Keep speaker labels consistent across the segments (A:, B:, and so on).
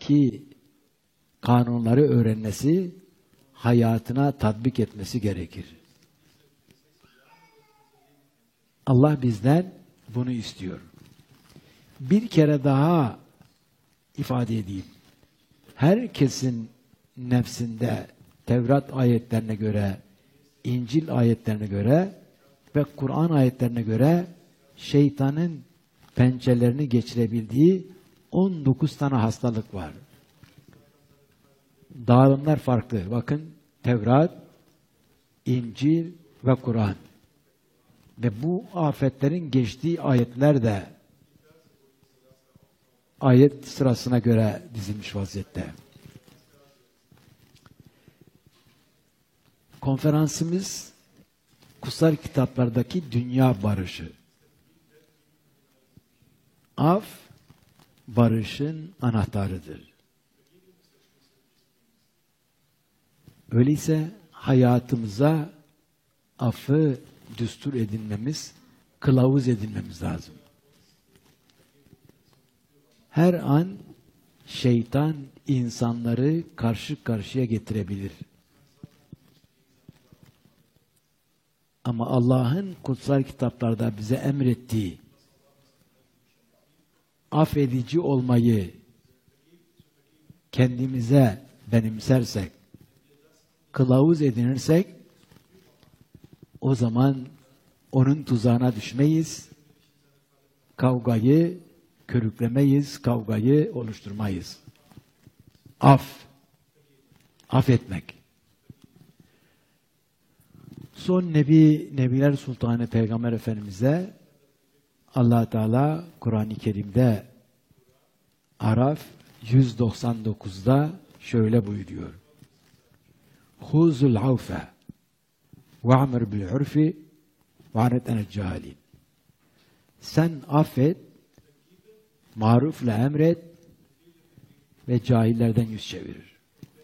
A: Kur'an'daki kanunları öğrenmesi, hayatına tatbik etmesi gerekir. Allah bizden bunu istiyor. Bir kere daha ifade edeyim. Herkesin nefsinde Tevrat ayetlerine göre, İncil ayetlerine göre ve Kur'an ayetlerine göre şeytanın pençelerini geçirebildiği 19 tane hastalık var. Dağılımlar farklı. Bakın Tevrat, İncil ve Kur'an. Ve bu afetlerin geçtiği ayetler de ayet sırasına göre dizilmiş vaziyette. Konferansımız kutsal kitaplardaki dünya barışı. Af, barışın anahtarıdır. Öyleyse hayatımıza affı düstur edinmemiz, kılavuz edinmemiz lazım. Her an şeytan insanları karşı karşıya getirebilir. Ama Allah'ın kutsal kitaplarda bize emrettiği affedici olmayı kendimize benimsersek, kılavuz edinirsek, o zaman onun tuzağına düşmeyiz, kavgayı körüklemeyiz, kavgayı oluşturmayız. Affetmek. Son Nebiler Sultanı Peygamber Efendimiz'e Allah Teala Kur'an-ı Kerim'de Araf 199'da şöyle buyuruyor. Huzul avfe ve'amr bil urfi ve'anet enel cahilin. Sen affet, marufla emret ve cahillerden yüz çevirir.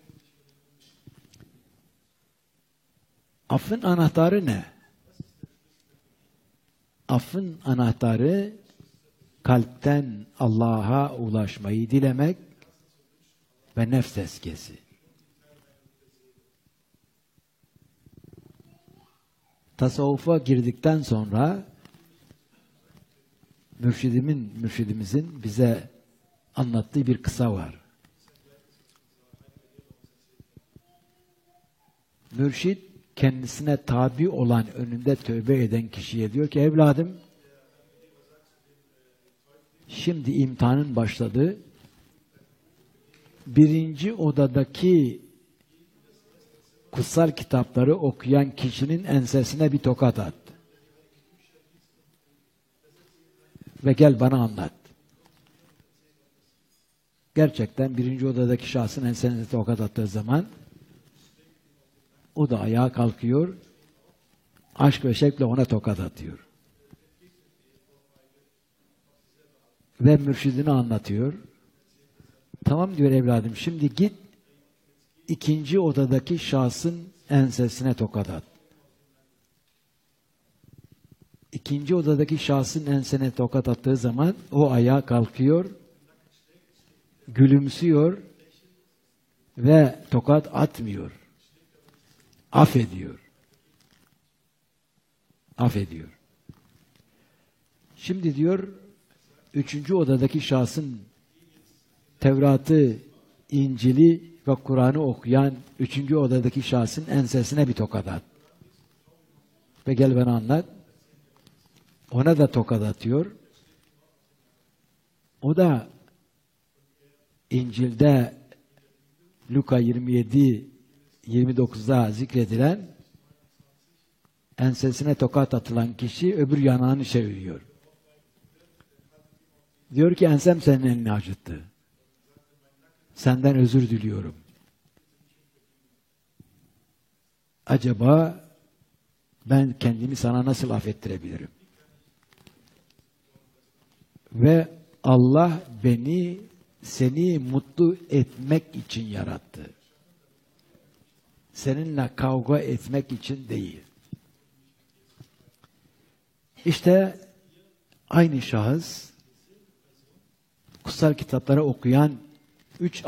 A: Affın anahtarı ne? Affın anahtarı kalpten Allah'a ulaşmayı dilemek ve nefs tezkiyesi. Tasavvufa girdikten sonra mürşidimizin bize anlattığı bir kıssa var. Mürşid kendisine tabi olan, önünde tövbe eden kişiye diyor ki, evladım, şimdi imtihanın başladı. Birinci odadaki kutsal kitapları okuyan kişinin ensesine bir tokat at. Ve gel bana anlat. Gerçekten birinci odadaki şahsın ensesine tokat attığı zaman o da ayağa kalkıyor, aşk ve şevkle ona tokat atıyor. Ve mürşidini anlatıyor. Tamam diyor evladım, şimdi git ikinci odadaki şahsın ensesine tokat at. İkinci odadaki şahsın ensesine tokat attığı zaman o ayağa kalkıyor, gülümsüyor ve tokat atmıyor. Affediyor. Affediyor. Şimdi diyor, üçüncü odadaki şahsın Tevrat'ı, İncil'i ve Kur'an'ı okuyan üçüncü odadaki şahsın ensesine bir tokat at. Ve gel bana anlat. Ona da tokat atıyor. O da İncil'de Luka 27-29'da zikredilen ensesine tokat atılan kişi öbür yanağını çeviriyor. Diyor ki ensem senin elini acıttı. Senden özür diliyorum. Acaba ben kendimi sana nasıl affettirebilirim? Ve Allah beni seni mutlu etmek için yarattı. Seninle kavga etmek için değil. İşte aynı şahıs kutsal kitapları okuyan 3